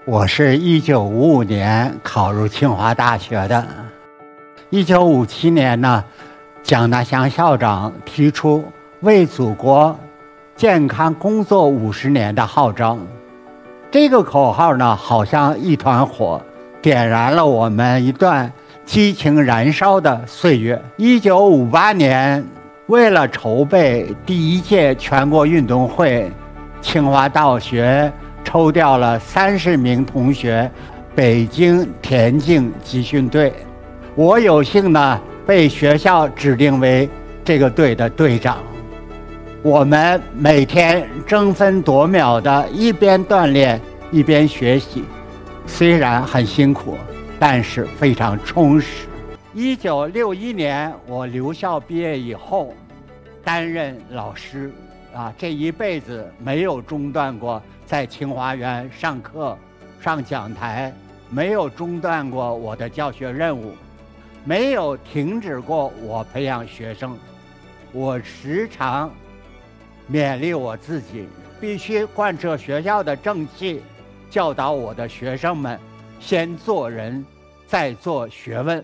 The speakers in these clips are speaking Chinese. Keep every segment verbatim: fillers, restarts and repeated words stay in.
我是一九五五年考入清华大学的。一九五七年呢，蒋大祥校长提出为祖国健康工作五十年的号召。这个口号呢，好像一团火，点燃了我们一段激情燃烧的岁月。一九五八年，为了筹备第一届全国运动会，清华大学抽调了三十名同学，北京田径集训队。我有幸呢，被学校指定为这个队的队长。我们每天争分夺秒的一边锻炼一边学习，虽然很辛苦，但是非常充实。一九六一年我留校毕业以后，担任老师啊，这一辈子没有中断过在清华园上课、上讲台，没有中断过我的教学任务，没有停止过我培养学生。我时常勉励我自己，必须贯彻学校的正气，教导我的学生们先做人，再做学问。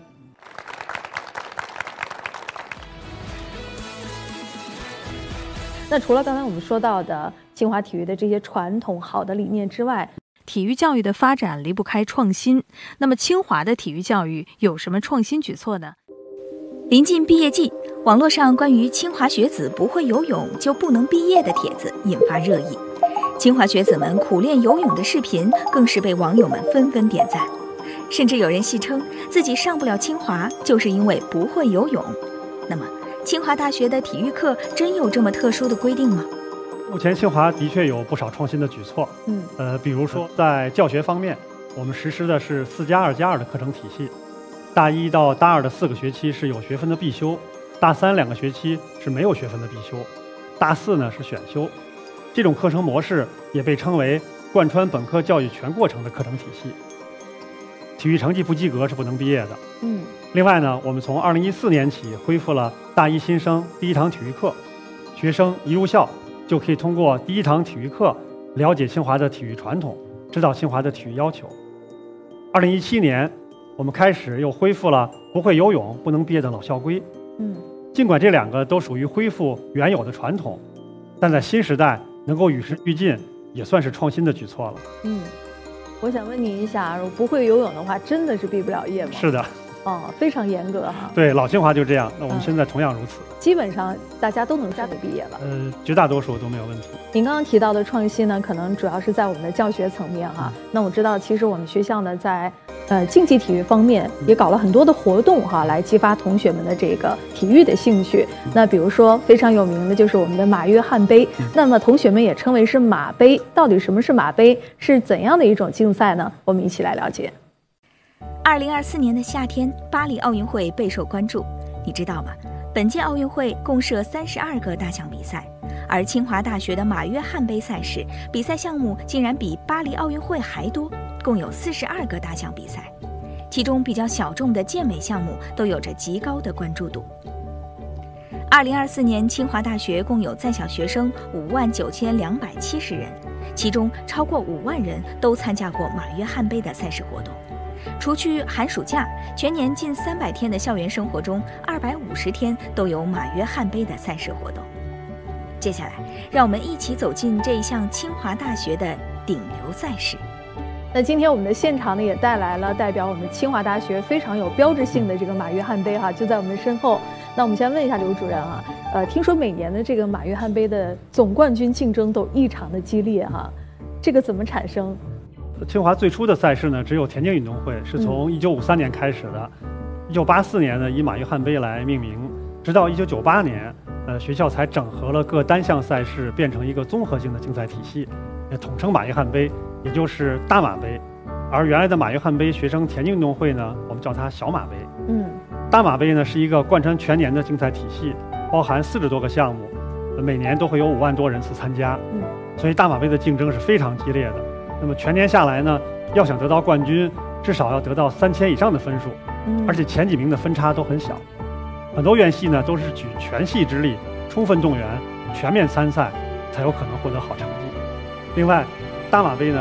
那除了刚才我们说到的清华体育的这些传统好的理念之外， 体育教育的发展离不开创新。那么清华的体育教育有什么创新举措呢？ 临近毕业季，网络上关于清华学子不会游泳就不能毕业的帖子引发热议，清华学子们苦练游泳的视频更是被网友们纷纷点赞，甚至有人戏称自己上不了清华就是因为不会游泳。那么清华大学的体育课真有这么特殊的规定吗？ 目前清华的确有不少创新的举措，嗯，呃，比如说在教学方面，我们实施的是四加二加二的课程体系，大一到大二的四个学期是有学分的必修，大三两个学期是没有学分的必修，大四呢是选修。这种课程模式也被称为贯穿本科教育全过程的课程体系。体育成绩不及格是不能毕业的。嗯。另外呢，我们从二零一四年起恢复了大一新生第一堂体育课，学生一入校就可以通过第一堂体育课了解清华的体育传统，知道清华的体育要求。二零一七年，我们开始又恢复了不会游泳不能毕业的老校规。嗯，尽管这两个都属于恢复原有的传统，但在新时代能够与时俱进，也算是创新的举措了。 嗯，我想问你一下，如果不会游泳的话，真的是毕不了业吗？ 是的。 哦，非常严格哈。 对，老清华就这样，那我们现在同样如此。嗯、 基本上大家都能顺利毕业了。 呃，绝大多数都没有问题。 您刚刚提到的创新呢，可能主要是在我们的教学层面哈。嗯、那我知道，其实我们学校呢，在呃竞技体育方面也搞了很多的活动哈，来激发同学们的这个体育的兴趣。那比如说非常有名的就是我们的马约翰杯，嗯、那么同学们也称为是马杯。到底什么是马杯？是怎样的一种竞赛呢？我们一起来了解。 二零二四年的夏天，巴黎奥运会备受关注。你知道吗？本届奥运会共设三十二个大项比赛，而清华大学的马约翰杯赛事比赛项目竟然比巴黎奥运会还多，共有四十二个大项比赛，其中比较小众的健美项目都有着极高的关注度。二零二四年，清华大学共有在校学生五万九千两百七十人，其中超过五万人都参加过马约翰杯的赛事活动。除去寒暑假，全年近三百天的校园生活中，二百五十天都有马约翰杯的赛事活动。接下来，让我们一起走进这一项清华大学的顶流赛事。 那今天我们的现场呢，也带来了代表我们清华大学非常有标志性的这个马约翰杯哈，就在我们身后。那我们先问一下刘主任啊，呃，听说每年的这个马约翰杯的总冠军竞争都异常的激烈哈，这个怎么产生？ 清华最初的赛事呢，只有田径运动会，是从一九五三年开始的。一九八四年呢，以马约翰杯来命名，直到一九九八年，呃，学校才整合了各单项赛事，变成一个综合性的竞赛体系，也统称马约翰杯，也就是大马杯。而原来的马约翰杯学生田径运动会呢，我们叫它小马杯。嗯，大马杯呢是一个贯穿全年的竞赛体系，包含四十多个项目，每年都会有五万多人次参加。嗯，所以大马杯的竞争是非常激烈的。那么全年下来呢，要想得到冠军，至少要得到三千以上的分数，嗯、而且前几名的分差都很小。很多院系呢都是举全系之力，充分动员，全面参赛，才有可能获得好成绩。另外，大马杯呢